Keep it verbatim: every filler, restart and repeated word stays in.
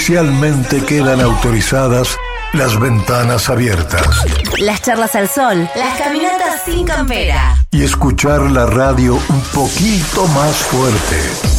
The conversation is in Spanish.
Oficialmente quedan autorizadas las ventanas abiertas. Las charlas al sol, las caminatas sin campera. Y escuchar la radio un poquito más fuerte.